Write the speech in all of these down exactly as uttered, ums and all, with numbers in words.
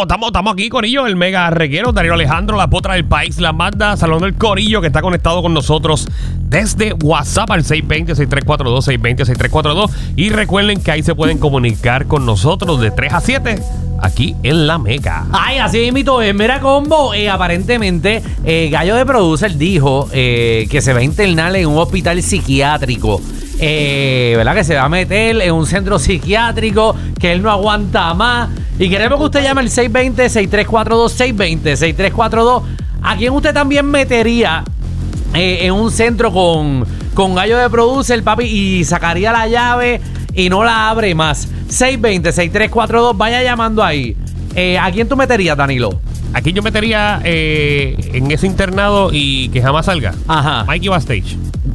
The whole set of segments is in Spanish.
estamos, estamos aquí, Corillo, el mega reguero, Darío Alejandro, la potra del país, la Magda, Salón del Corillo, que está conectado con nosotros desde WhatsApp al seis dos cero, seis tres cuatro dos, seis dos cero, seis tres cuatro dos. Y recuerden que ahí se pueden comunicar con nosotros de tres a siete, aquí en La Mega. Ay, así mismo es. Mira, combo, eh, aparentemente, eh, Gallo de Producer dijo eh, que se va a internar en un hospital psiquiátrico. Eh, ¿Verdad? Que se va a meter en un centro psiquiátrico, que él no aguanta más. Y queremos que usted llame al seis dos cero, seis tres cuatro dos, seis dos cero, seis tres cuatro dos. ¿A quién usted también metería eh, en un centro con, con Gallo de Producer, papi, y sacaría la llave y no la abre más? seis dos cero, seis tres cuatro dos, vaya llamando ahí. Eh, ¿A quién tú meterías, Danilo? Aquí yo metería eh, en ese internado y que jamás salga. Ajá. Mikey Backstage.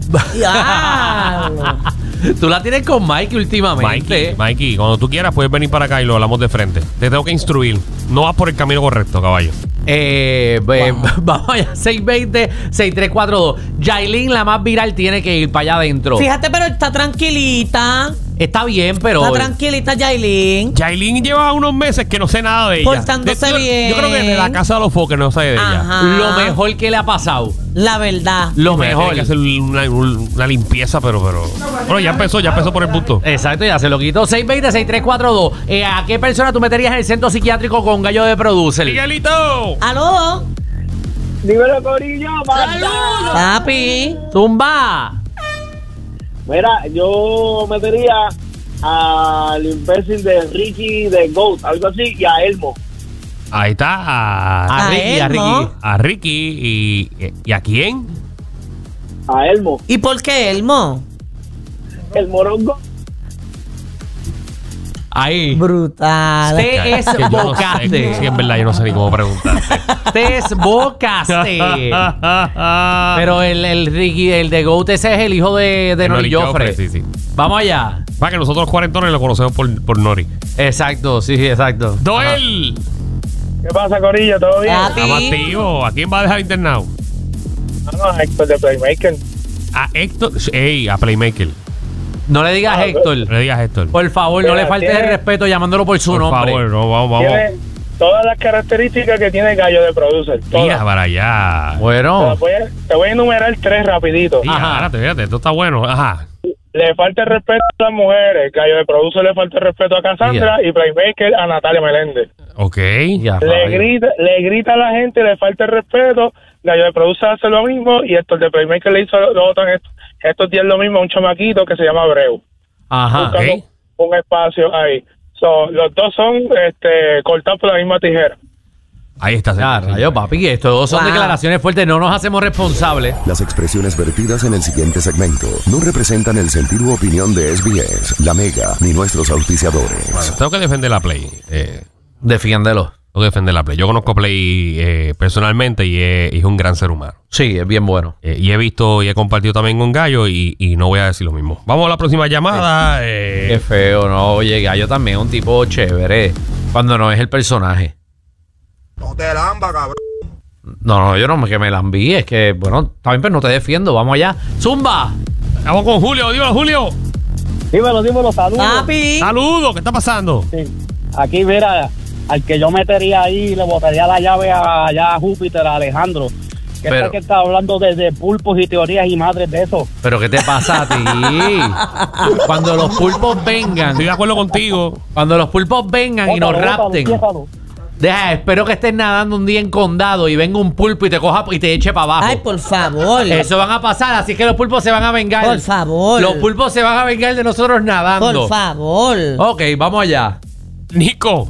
Tú la tienes con Mikey últimamente. Mikey, Mikey, cuando tú quieras puedes venir para acá y lo hablamos de frente. Te tengo que instruir. No vas por el camino correcto, caballo. Eh, wow. Vamos allá, seis dos cero, seis tres cuatro dos. Yailin, la más viral, tiene que ir para allá adentro. Fíjate, pero está tranquilita. Está bien, pero... Está tranquilita Yailin. Yailin lleva unos meses que no sé nada de ella. Portándose de, yo, bien. Yo creo que de la casa de los foques no sé de Ajá. ella. Lo mejor que le ha pasado. La verdad. Lo Tiene mejor. que hacer una, una limpieza, pero, pero... Bueno, ya empezó, ya empezó por el punto. Exacto, ya se lo quitó. seis dos cero, seis tres cuatro dos. Eh, ¿A qué persona tú meterías en el centro psiquiátrico con Gallo de Producer? ¡Miguelito! ¿Aló? Dímelo, Corillo. ¡Saludos! Papi. ¡Tumba! Mira, yo metería al imbécil de Ricky de Goat, algo así, y a Elmo. Ahí está. A, A A Ricky, a Elmo. Ricky. a Ricky y, y... ¿A quién? A Elmo. ¿Y por qué Elmo? El morongo. Ahí. Brutal. Te Que yo no sé, esbocaste. sí, en verdad, yo no sé ni cómo preguntarte. Te esbocaste. Pero el, el Ricky, el de Goat, ese es el hijo de, de Nori Joffre. Sí, sí. Vamos allá. Para que nosotros los cuarentones lo conocemos por, por Nori. Exacto, sí, sí, exacto. Doel. ¿Qué pasa, Corillo? ¿Todo bien? Papi. Estamos activos. ¿A quién va a dejar internado? No, no, Héctor de Playmaker. A Héctor. Ey, a Playmaker. No le digas Ah, Héctor. No le digas Héctor. Por favor, no Mira, le faltes tiene- el respeto llamándolo por su Por nombre. favor, no, vamos, vamos. Tiene todas las características que tiene Gallo de Producer. Mira Todas. para allá. Te, Bueno. las voy a, te voy a enumerar tres rapidito. Mira, Ajá. espérate, fíjate, esto está bueno. Ajá. Le falta el respeto a las mujeres. Gallo de Producer le falta el respeto a Cassandra y Playmaker a Natalia Meléndez. Ok. Ya, Le rayos. grita, le grita a la gente, le falta el respeto. Gallo de Producer hace lo mismo y Héctor de Playmaker le hizo lo otro en estos, estos días lo mismo a un chamaquito que se llama Breu. Ajá. Buscando ok. un espacio ahí. So, los dos son este, cortados por la misma tijera. Ahí está. Ya, señor. rayos, papi, esto son Wow. declaraciones fuertes. No nos hacemos responsables. Las expresiones vertidas en el siguiente segmento no representan el sentir u opinión de S B S, La Mega, ni nuestros auspiciadores. Bueno, tengo que defender la Play. Eh, Defiéndelo. tengo que defender la Play. Yo conozco a Play eh, personalmente y es, y es un gran ser humano. Sí, es bien bueno. Eh, y he visto y he compartido también con Gallo y, y no voy a decir lo mismo. Vamos a la próxima llamada. eh, Qué feo, ¿no? Oye, Gallo también es un tipo chévere cuando no es el personaje. No te lamba, cabrón. No, no, yo no me que me la envíe. Es que, bueno, también, pero no te defiendo. Vamos allá. ¡Zumba! Vamos con Julio. Dímelo, Julio. Dímelo, dímelo, saludos. Papi. Saludos. ¿Qué está pasando? Sí. Aquí, mira, al que yo metería ahí, le botaría la llave a, allá a Júpiter, a Alejandro. Que Pero- está que está hablando de, de pulpos y teorías y madres de eso. ¿Pero qué te pasa a ti? Cuando los pulpos vengan, Estoy de acuerdo contigo. cuando los pulpos vengan y nos Bótalo, bótalo, rapten. empiézalo. Deja, espero que estés nadando un día en condado y venga un pulpo y te coja y te eche para abajo. Ay, por favor. Eso van a pasar, así que los pulpos se van a vengar. Por favor. Los pulpos se van a vengar de nosotros nadando. Por favor. Ok, vamos allá. Nico.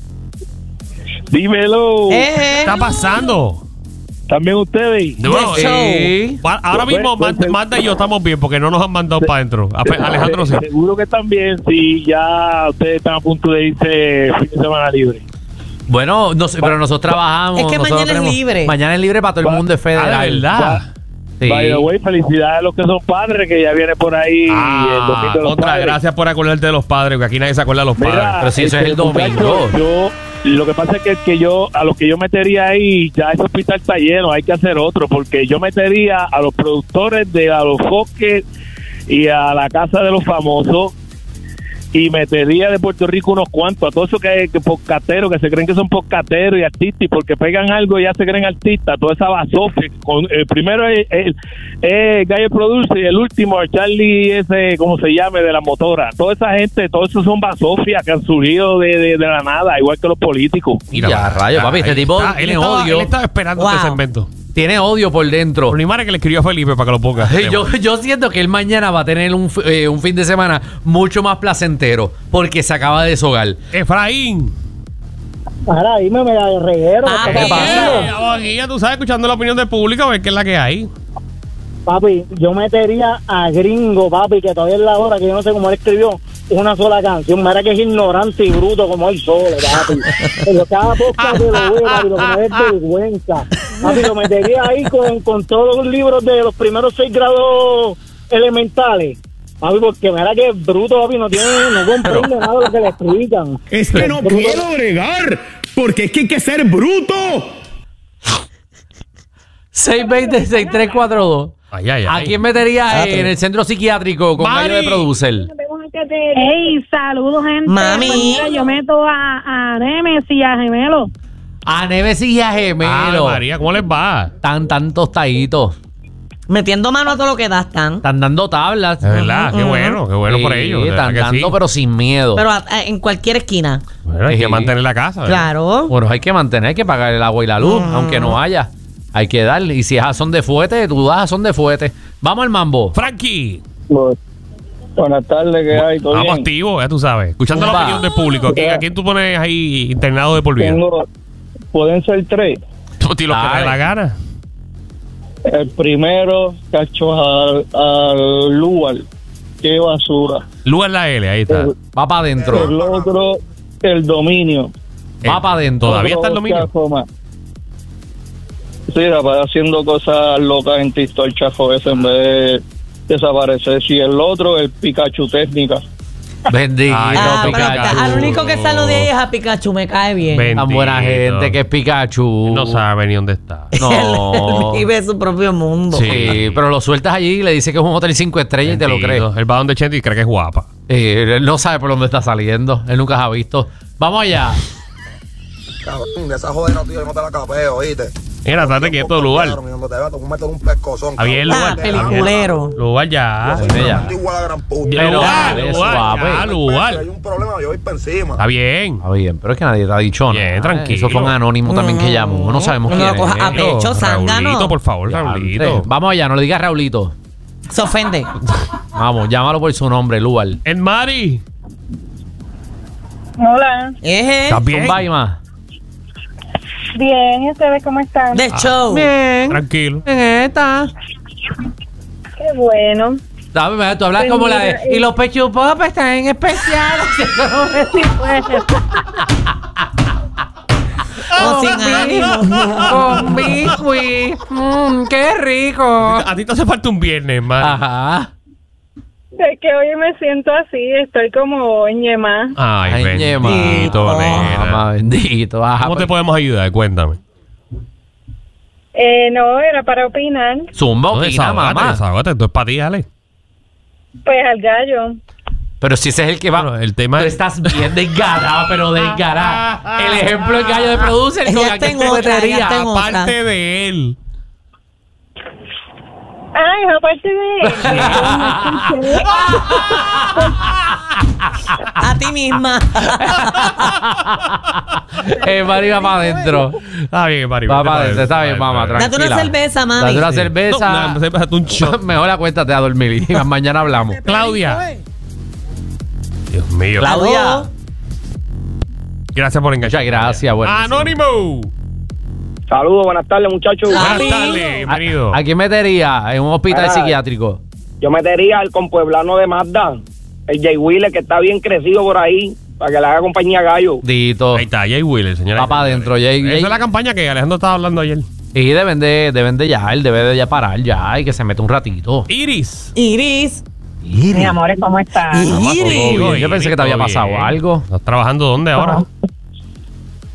Dímelo. Eh, ¿Qué está pasando? También ustedes. Bueno, Yes, eh, show. ahora mismo Pues, pues, Magda y yo estamos bien porque no nos han mandado para adentro. A- Alejandro sí. Seguro que están bien si ya ustedes están a punto de irse fin de semana libre. Bueno, no sé, pero nosotros trabajamos. Es que nosotros mañana es tenemos- libre. Mañana es libre para todo el mundo, es Ah, federal. de verdad. Sí. By the way, felicidades a los que son padres, que ya viene por ahí el Ah, domingo de los otra, padres. gracias por acordarte de los padres, porque aquí nadie se acuerda de los padres. Mira, Pero si eso es el domingo. muchacho, Yo, lo que pasa es que, que yo, a los que yo metería ahí, ya ese hospital está lleno, hay que hacer otro, porque yo metería a los productores de A los Foques y a la Casa de los Famosos, y metería de Puerto Rico unos cuantos, a todos esos que, que podcasteros, que se creen que son podcasteros y artistas, y porque pegan algo ya se creen artistas, toda esa basofia. Con, el primero es el, el Gallo Produce y el último el Charlie ese, como se llame, de la motora. Toda esa gente, todos esos son basofias que han surgido de, de, de la nada, igual que los políticos. Mira, Ya, rayos, papi, este él tipo está- él tiene estaba- odio. Él estaba esperando Wow. este segmento. Tiene odio por dentro. Por mi madre que le escribió a Felipe para que lo ponga. Hey, Yo, yo siento que él mañana va a tener un, f- eh, un fin de semana mucho más placentero porque se acaba de deshogar. Efraín. Ahora dime, me da de reguero. Ah, ¿qué ¿qué está pasando? Eh, vamos aquí, ya tú sabes, escuchando la opinión del público, a ver qué es la que hay. Papi, yo metería a Gringo, papi, que todavía es la hora que yo no sé cómo él escribió una sola canción. Mira que es ignorante y bruto como él solo, papi. Pero cada podcast que lo ve, papi, lo que me da vergüenza. Papi, lo metería ahí con, con todos los libros de los primeros seis grados elementales. Papi, porque mira que es bruto, papi, no tiene, no comprende nada de lo que le explican. Es que no Bruto. puedo bregar, porque es que hay que ser bruto. seis veinte, sesenta y tres cuarenta y dos. Ay, ay, ay. ¿A quién metería eh, en el centro psiquiátrico con Mari. Gallo de Producer? Hey, saludos, gente. Mami. Pues mira, yo meto a, a Nemesis y a Gemelo. A Neves y a Ave Gemelo. María, ¿cómo les va? Tan, tan tostaditos. Metiendo mano a todo lo que da están. Están dando tablas. De verdad, qué bueno, qué bueno por Sí, ellos. de verdad Están que dando, sí. pero sin miedo. Pero a- a- en cualquier esquina. Bueno, hay que Sí. mantener la casa. ¿verdad? Claro. Bueno, hay que mantener, hay que pagar el agua y la luz, aunque no haya. Hay que darle. Y si es a son de fuete, tú das a son de fuete. Vamos al mambo. Frankie. Buenas tardes, ¿qué hay? ¿Todo Vamos bien? activos, ya tú sabes. Escuchando la Zumba. opinión del público. ¿A quién, a quién tú pones ahí internado de por vida? Tengo, pueden ser tres. Tú tienes lo que te dé Dale. la gana. El primero, cacho, al, al Lugar. Qué basura. Lugar la L, ahí está. El, Va para el adentro. otro, el dominio. Va para adentro. Todavía está el Otro dominio. chafo más. Sí, rapaz, haciendo cosas locas en TikTok, el chafo ese, en vez de desaparecer. Si el otro, el Pikachu técnica. Bendito, Ay, Ah, pero Pikachu. al único que saludé ahí es a Pikachu, me cae bien. Ven. Tan buena Bendito. gente que es Pikachu. No sabe ni dónde está. No. Él vive su propio mundo. Sí, pero lo sueltas allí y le dices que es un hotel cinco estrellas y te lo crees. Bendito. Él va donde Chente y cree que es guapa. Eh, él no sabe por dónde está saliendo. Él nunca se ha visto. Vamos allá. Cabrón, de esa jodera, tío, yo no te la capeo, ¿oíste? Mira, estate quieto, Lugar. Donde te vea, te voy a meter un pescozón. Está bien, Ah, Lugar. peliculero. Lugar ya. Yo soy ella. tremendo igual a la gran puta. Ya, Lugar, dale, Lugar, suave. ya, Si Lugar. hay un problema, yo voy para encima. Está bien. Está bien, pero es que nadie te ha dicho Bien, nada. tranquilo. Eso fue un anónimo también que llamó. No sabemos No quién lo coja a es. pecho, zángano. Raulito, por favor, Ya, Raulito. Andrés. Vamos allá, no le digas Raulito. Se ofende. Vamos, llámalo por su nombre, Lugar. El Mari. Hola. Eje. ¿Estás bien? Zumba y más. Bien, ¿y ustedes cómo están? De show. Bien. Tranquilo. ¿Quién está? Qué bueno. Dame, tú hablas Pues como la de. mira, Y los Pechu Pop están en especial. O sin ánimo. Con biscuit. Mm, ¡Qué rico! A ti te hace falta un viernes, Mari. Ajá. Es que hoy me siento así, estoy como ñema. Ay, Ay, bendito, ñema. nena. Mamá, bendito. Ajá, ¿Cómo te pues, podemos ayudar? Cuéntame. Eh, no, era para opinar. Zumba, No, opina, desahógate, mamá. desahógate. Esto es para ti, Ale. Pues al gallo. Pero si ese es el que va. Bueno, el tema Tú es- estás bien desgarado, pero desgarado. El ejemplo es gallo de producer. Ya con está aquel en que otra, metería. ya está en otra. Aparte de él. Ay, aparte de A ti misma. Eh, Mari va para adentro. Está bien, Mari. Va vete para adentro. Está bien, mamá. Date Tranquila. una cerveza, mami. Date una Sí. cerveza. No, una cerveza, un shot. Mejor acuéstate a dormir y mañana hablamos. Claudia. Dios mío. Claudia. Gracias por enganchar. Muchas gracias. Bueno. Anónimo. Saludos, buenas tardes, muchachos. Buenas Papi. tardes. Bienvenido. ¿A quién metería en un hospital Ah. psiquiátrico? Yo metería al compueblano de Mazda, el Jay Wheeler, que está bien crecido por ahí, para que le haga compañía a Gallo. Dito. Ahí está, Jay Wheeler, señora. Va para adentro, Jay. Esa Jay. es la campaña que Alejandro estaba hablando ayer. Y deben de, deben de ya, él debe de ya parar ya y que se mete un ratito. Iris. Iris. mis amores, ¿cómo están? Mamá, todo Iris. bien. Yo pensé que te había Todo pasado bien. algo. ¿Estás trabajando dónde ahora?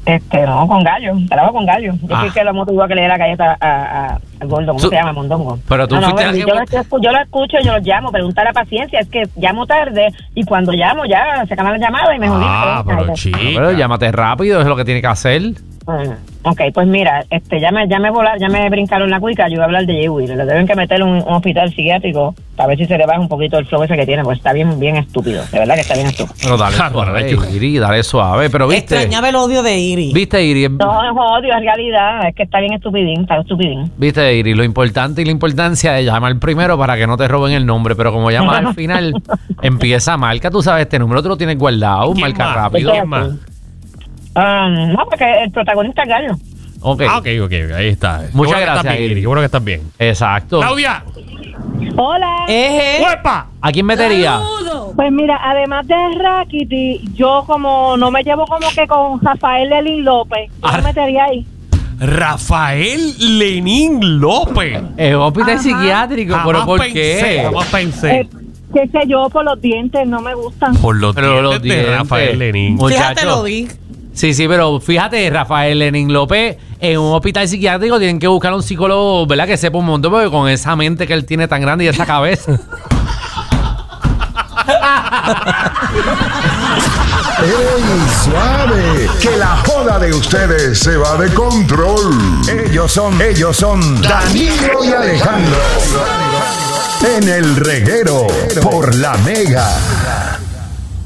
Este, no, con Gallo, trabajo con Gallo. Yo Ah. fui que lo motivó a que le diera galleta a, a, al gordo, ¿cómo Tú- se llama? Mondongo. Pero tú no, no, fuiste pero alguien- yo, lo, escu- yo lo escucho, yo los llamo, pregunta la paciencia, es que llamo tarde y cuando llamo ya se acaba la llamada y me jodí. Ah, pero Ay, chica. Pero llámate rápido, es lo que tiene que hacer. Ah, ok, pues mira, este, ya me, ya me vola- ya me brincaron la cuica, yo iba a hablar de Jay Wheeler. Le deben que meter un, un hospital psiquiátrico para ver si se le baja un poquito el flow ese que tiene, pues está bien, bien estúpido, de verdad que está bien estúpido. Pero dale Ah, bueno, suave, hay que- Iri, dale suave. Pero viste, Extrañaba el odio de Iri. viste, Iri, No, es odio, es realidad, es que está bien estupidín, está estupidín. viste, Iri, lo importante y la importancia de llamar primero para que no te roben el nombre. Pero como llamas al final, empieza, marca, tú sabes, este número tú lo tienes guardado, ¿Quién marca más? rápido. ¿Quién más? Ah, no, porque el protagonista es Gallo. Ok. Ah, ok, ok, ok, ahí está. Qué Muchas bueno que gracias, estás bien, Iri. Qué bueno que estás bien. Exacto. Claudia. Hola. Eje. ¡Huepa! ¿A quién metería? Pues mira, además de Rakiti, yo como no me llevo como que con Rafael Lelín López, yo Ah. me metería ahí. Rafael Lenín López. Es un hospital Ajá. psiquiátrico, pero Jamás ¿por pensé, qué? jamás pensé. Eh, qué sé yo, por los dientes, no me gustan. Por los Pero dientes los de dientes. Rafael Lenín. Muchacho. Fíjate, lo vi. Sí, sí, pero fíjate, Rafael Lenín López, en un hospital psiquiátrico tienen que buscar a un psicólogo, ¿verdad? Que sepa un montón, porque con esa mente que él tiene tan grande y esa cabeza. ¡Ey, suave! Que la joda de ustedes se va de control. Ellos son, ellos son Danilo y Alejandro. En el reguero por la Mega.